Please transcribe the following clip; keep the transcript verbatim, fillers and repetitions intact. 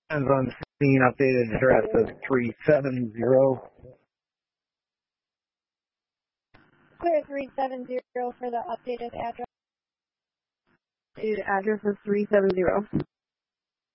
As on scene, updated address of three seven zero. Clear three seven zero for the updated address. The address is three seven zero.